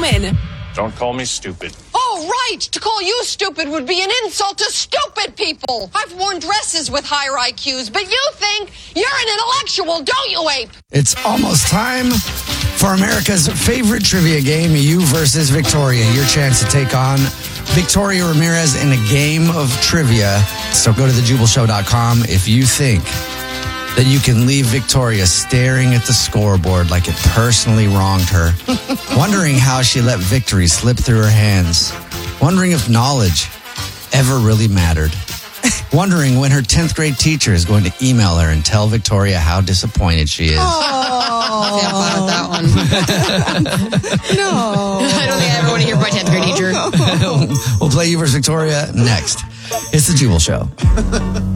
woman. Don't call me stupid. Oh, right. To call you stupid would be an insult to stupid people. I've worn dresses with higher IQs, but you think you're an intellectual, don't you, Ape? It's almost time for America's favorite trivia game, you versus Victoria. Your chance to take on Victoria Ramirez in a game of trivia. So go to thejubalshow.com if you think that you can leave Victoria staring at the scoreboard like it personally wronged her, wondering how she let victory slip through her hands, wondering if knowledge ever really mattered, wondering when her 10th grade teacher is going to email her and tell Victoria how disappointed she is. Oh, yeah, fun with that one. No. I don't think I ever want to hear from my 10th grade teacher. We'll play you versus Victoria next. It's the Jubal Show.